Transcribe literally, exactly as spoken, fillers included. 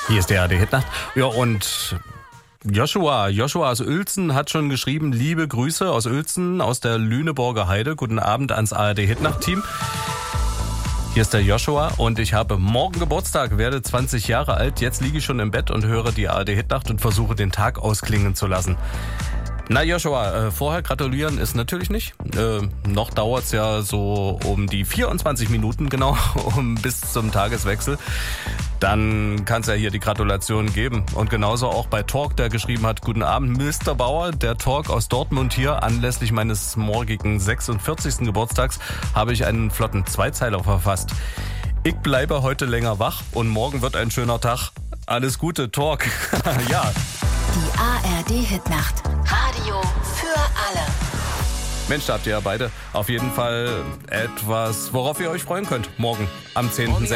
Hier ist der A R D-Hitnacht. Ja, und Joshua, Joshua aus Uelzen hat schon geschrieben, liebe Grüße aus Uelzen, aus der Lüneburger Heide. Guten Abend ans A R D-Hitnacht-Team. Hier ist der Joshua und ich habe morgen Geburtstag, werde zwanzig Jahre alt. Jetzt liege ich schon im Bett und höre die A R D-Hitnacht und versuche den Tag ausklingen zu lassen. Na Joshua, äh, vorher gratulieren ist natürlich nicht. Äh, noch dauert's ja so um die vierundzwanzig Minuten genau, um bis zum Tageswechsel. Dann kann's ja hier die Gratulation geben. Und genauso auch bei Talk, der geschrieben hat, guten Abend Mister Bauer, der Talk aus Dortmund hier. Anlässlich meines morgigen sechsundvierzigsten Geburtstags habe ich einen flotten Zweizeiler verfasst. Ich bleibe heute länger wach und morgen wird ein schöner Tag. Alles Gute, Talk. Ja. Die A R D-Hitnacht. Radio für alle. Mensch, da habt ihr ja beide auf jeden Fall etwas, worauf ihr euch freuen könnt. Morgen am zehnten sechsten